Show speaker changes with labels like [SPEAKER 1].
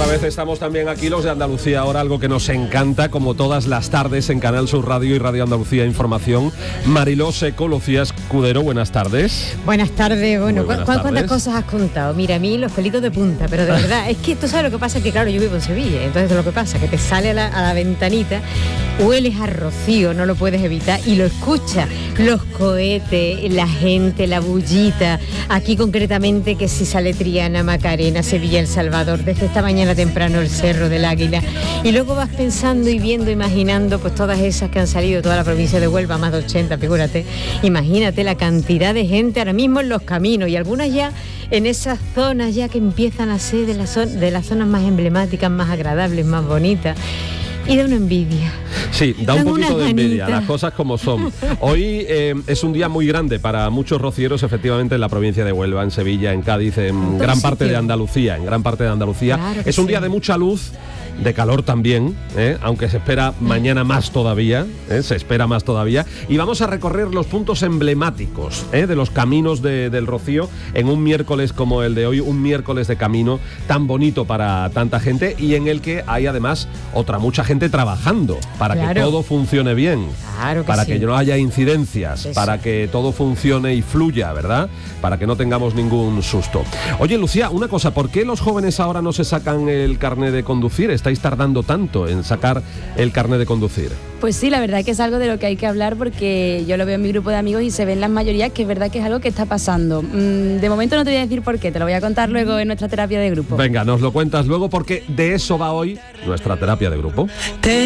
[SPEAKER 1] vez estamos también aquí los de Andalucía Ahora, algo que nos encanta, como todas las tardes en Canal Sur Radio y Radio Andalucía Información. Mariló Seco, Lucía Escudero, buenas tardes.
[SPEAKER 2] Buenas tardes. Bueno, ¿cuántas
[SPEAKER 1] tardes.
[SPEAKER 2] cosas has contado? Mira, a mí los pelitos de punta, pero de verdad, es que tú sabes lo que pasa, que claro, yo vivo en Sevilla, entonces lo que pasa, que te sale a la ventanita, hueles a rocío, no lo puedes evitar, y lo escuchas, los cohetes, la gente, la bullita, aquí concretamente que si sale Triana, Macarena, Sevilla, El Salvador, desde esta mañana temprano el Cerro del Águila, y luego vas pensando y viendo, imaginando pues todas esas que han salido, toda la provincia de Huelva, más de 80, figúrate, imagínate la cantidad de gente ahora mismo en los caminos, y algunas ya en esas zonas ya que empiezan a ser de las zonas más emblemáticas, más agradables, más bonitas. Y da una envidia.
[SPEAKER 1] Sí, da un poquito de envidia, las cosas como son. Hoy es un día muy grande para muchos rocieros, efectivamente, en la provincia de Huelva, en Sevilla, en Cádiz, en gran parte de Andalucía. Claro, es un día de mucha luz, de calor también, aunque se espera mañana más todavía, se espera más todavía. Y vamos a recorrer los puntos emblemáticos de los caminos del Rocío en un miércoles como el de hoy, un miércoles de camino tan bonito para tanta gente y en el que hay además mucha gente trabajando para que todo funcione bien, para que no haya incidencias, para que todo funcione y fluya, ¿verdad? Para que no tengamos ningún susto. Oye, Lucía, una cosa, ¿por qué los jóvenes ahora no se sacan el carnet de conducir? ¿Estáis tardando tanto en sacar el carnet de conducir?
[SPEAKER 3] Pues sí, la verdad que es algo de lo que hay que hablar porque yo lo veo en mi grupo de amigos y se ven las mayorías que es verdad que es algo que está pasando. De momento no te voy a decir por qué, te lo voy a contar luego en nuestra terapia de grupo.
[SPEAKER 1] Venga, nos lo cuentas luego porque de eso va hoy nuestra terapia de grupo.